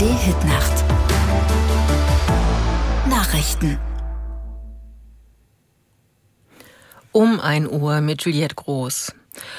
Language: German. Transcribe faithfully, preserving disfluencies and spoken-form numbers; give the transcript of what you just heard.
Hitnacht. Nachrichten. Um ein Uhr mit Juliette Groß.